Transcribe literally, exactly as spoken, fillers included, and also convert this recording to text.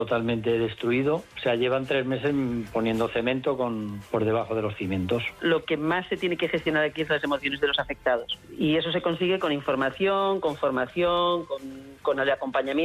totalmente destruido. O sea, llevan tres meses poniendo cemento con, por debajo de los cimientos. Lo que más se tiene que gestionar aquí es las emociones de los afectados. Y eso se consigue con información, con formación, con, con el acompañamiento.